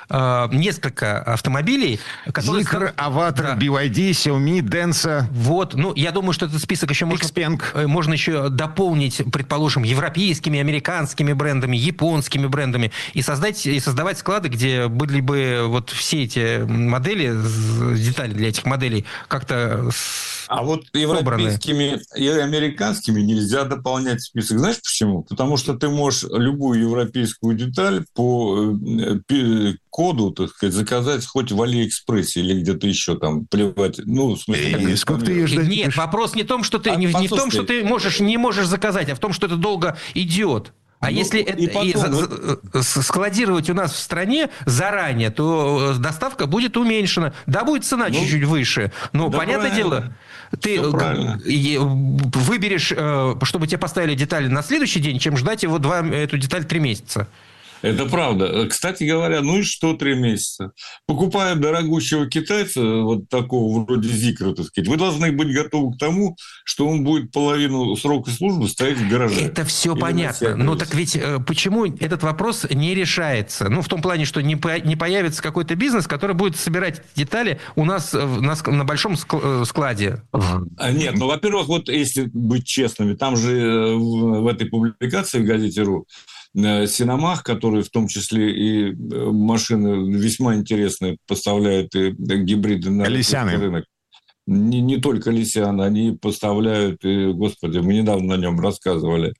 несколько автомобилей, которые... Zikr, Avatar, Да. BYD, Xiaomi, Denso, Вот, ну, я думаю, что этот список еще Xpeng. можно еще дополнить, предположим, европейскими, американскими брендами, японскими брендами и создавать склады, где были бы вот все эти модели, детали для этих моделей как-то А вот собраны. европейскими и американскими нельзя дополнять список. Знаешь почему? Потому что ты можешь любую европейскую деталь по коду, так сказать, заказать хоть в Алиэкспрессе или где-то еще там, плевать. Ну, в смысле... И сколько ты ее ждать Нет, будешь? вопрос не в том, что ты, не в том, что ты не можешь заказать, а в том, что это долго идет. А Ну, если и потом, складировать у нас в стране заранее, то доставка будет уменьшена. Да, будет цена чуть-чуть выше. Но, да, понятное дело, ты Всё правильно. выберешь, чтобы тебе поставили детали на следующий день, чем ждать эту деталь 3 месяца. Это правда. Кстати говоря, ну и что 3 месяца? Покупая дорогущего китайца, вот такого вроде Зикра, так сказать, вы должны быть готовы к тому, что он будет половину срока службы стоять в гараже. Это все Или понятно. Но так ведь почему этот вопрос не решается? Ну, в том плане, что не появится какой-то бизнес, который будет собирать детали у нас на большом складе. Нет, ну, во-первых, вот если быть честными, там же в этой публикации в газете.ру Синомах, который в том числе и машины весьма интересные поставляют, и гибриды на Лисяны. рынок. Не только Лисян, они поставляют, и, господи, мы недавно на нем рассказывали,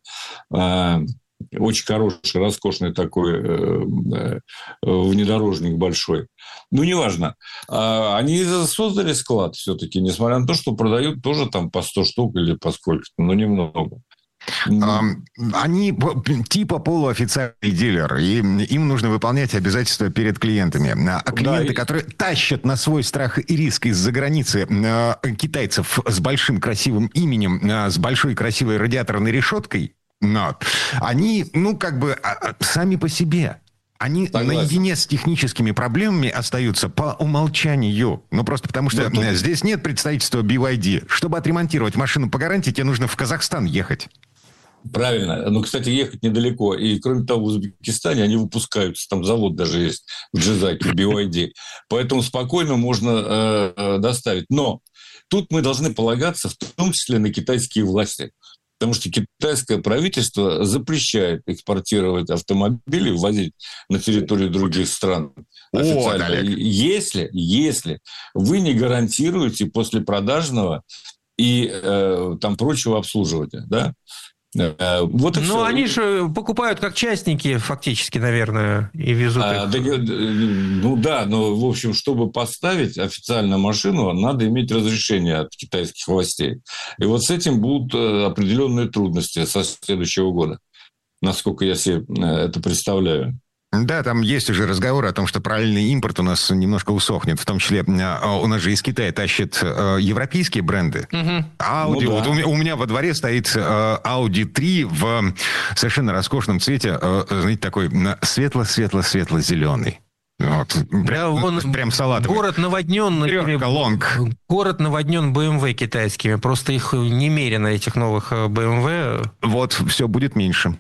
очень хороший, роскошный такой внедорожник большой. Ну, неважно. Они создали склад все-таки, несмотря на то, что продают тоже там по 100 штук или по сколько-то, но немного. Они типа полуофициальный дилер, и им нужно выполнять обязательства перед клиентами. А клиенты, которые тащат на свой страх и риск из-за границы китайцев с большим красивым именем, с большой красивой радиаторной решеткой, они, сами по себе. Они наедине с техническими проблемами остаются по умолчанию. Ну, просто потому что здесь нет представительства BYD. Чтобы отремонтировать машину по гарантии, тебе нужно в Казахстан ехать. Правильно. Ну, кстати, ехать недалеко. И, кроме того, в Узбекистане они выпускаются. Там завод даже есть в Джизаке, BYD. Поэтому спокойно можно доставить. Но тут мы должны полагаться в том числе на китайские власти. Потому что китайское правительство запрещает экспортировать автомобили, ввозить на территорию других стран официально. Если вы не гарантируете после продажного и там прочего обслуживания, да? Вот и Ну, они же покупают как частники, фактически, наверное, и везут их. Но, в общем, чтобы поставить официально машину, надо иметь разрешение от китайских властей. И вот с этим будут определенные трудности со следующего года, насколько я себе это представляю. Да, там есть уже разговор о том, что параллельный импорт у нас немножко усохнет. В том числе у нас же из Китая тащат европейские бренды. Audi. Вот у меня во дворе стоит Audi 3 в совершенно роскошном цвете. Знаете, такой светло-светло-светло-зеленый. Вот. Прям салатовый. Город наводнен. Лонг. Город наводнен BMW китайскими. Просто их немерено, этих новых BMW. Вот, все будет меньше.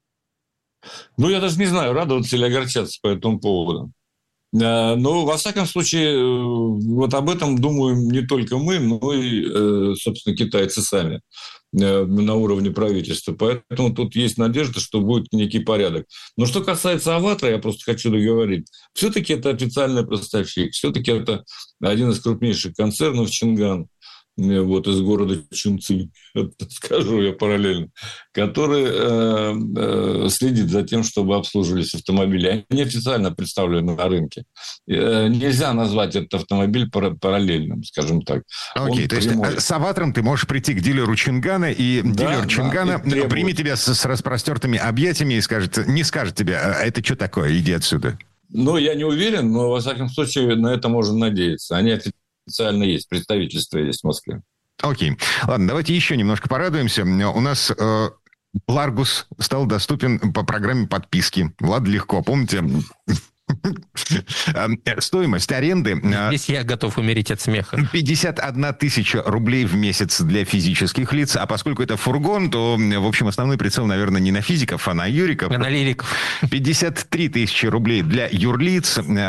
Ну, я даже не знаю, радоваться или огорчаться по этому поводу. Но, во всяком случае, вот об этом думаем не только мы, но и, собственно, китайцы сами на уровне правительства. Поэтому тут есть надежда, что будет некий порядок. Но что касается «Аватара», я просто хочу договорить. Все-таки это официальный поставщик. Все-таки это один из крупнейших концернов «Чинган». Вот из города Чунцин, скажу я параллельно, который следит за тем, чтобы обслуживались автомобили. Они официально представлены на рынке. Нельзя назвать этот автомобиль параллельным, скажем так. Окей, то есть с «Аватаром» ты можешь прийти к дилеру Чингана, и дилер Чингана примет тебя с распростертыми объятиями и не скажет тебе, это что такое, иди отсюда. Ну, я не уверен, но, во всяком случае, на это можно надеяться. Они официально есть, представительство есть в Москве. Окей. Ладно, давайте еще немножко порадуемся. У нас Ларгус стал доступен по программе подписки. Влад Легко, помните? Стоимость аренды... Здесь я готов умереть от смеха. 51 тысяча рублей в месяц для физических лиц. А поскольку это фургон, то, в общем, основной прицел, наверное, не на физиков, а на юриков. А на лириков. 53 тысячи рублей для юрлиц.